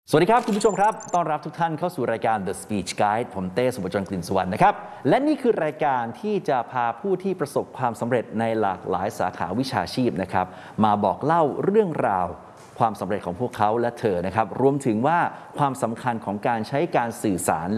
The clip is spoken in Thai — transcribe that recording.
สวัสดีครับคุณผู้ชมครับต้อนรับทุกท่านเข้าสู่รายการ The Speech Guide ผมเต้ สุภจร กลิ่นสุวรรณนะครับและนี่คือรายการที่จะพาผู้ที่ประสบความสำเร็จในหลากหลายสาขาวิชาชีพนะครับมาบอกเล่าเรื่องราวความสำเร็จของพวกเขาและเธอนะครับรวมถึงว่าความสำคัญของการใช้การสื่อสาร